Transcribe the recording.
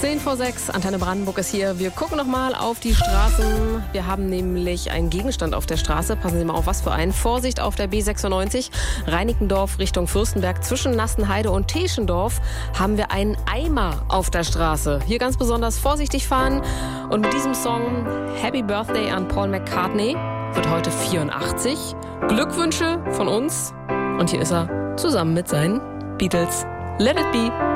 10:06, Antenne Brandenburg ist hier. Wir gucken noch mal auf die Straßen. Wir haben nämlich einen Gegenstand auf der Straße. Passen Sie mal auf, was für einen. Vorsicht auf der B96, Reinickendorf Richtung Fürstenberg. Zwischen Nassenheide und Teschendorf haben wir einen Eimer auf der Straße. Hier ganz besonders vorsichtig fahren. Und mit diesem Song Happy Birthday an Paul McCartney, wird heute 84. Glückwünsche von uns. Und hier ist er zusammen mit seinen Beatles. Let it be.